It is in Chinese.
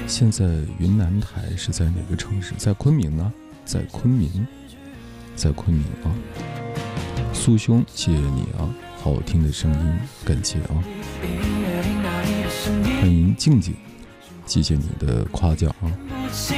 现在云南台是在哪个城市？在昆明啊，在昆明，在昆明啊。苏兄，谢谢你啊，好听的声音，感谢啊。欢迎静静，谢谢你的夸奖啊。